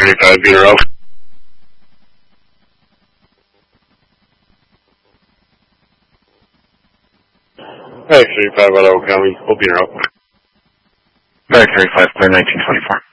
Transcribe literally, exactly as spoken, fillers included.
thirty-five, Beaner Oak. Hey, thirty-five, Ottawa County, Beaner Oak. Barrack thirty-five, clear nineteen twenty-four.